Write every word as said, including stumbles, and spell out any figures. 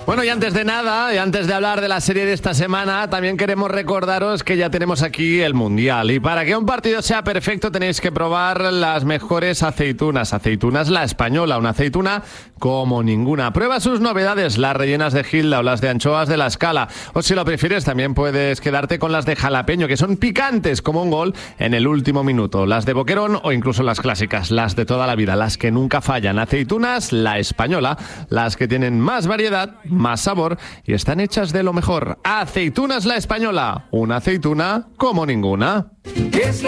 Bueno, y antes de nada, y antes de hablar de la serie de esta semana, también queremos recordaros que ya tenemos aquí el Mundial. Y para que un partido sea perfecto tenéis que probar las mejores aceitunas. Aceitunas La Española, una aceituna como ninguna. Prueba sus novedades, las rellenas de Gilda o las de anchoas de La Escala. O si lo prefieres, también puedes quedarte con las de jalapeño, que son picantes como un gol en el último minuto. Las de boquerón o incluso las clásicas, las de toda la vida, las que nunca fallan. Aceitunas La Española, las que tienen más variedad, más sabor y están hechas de lo mejor. Aceitunas La Española, una aceituna como ninguna. Es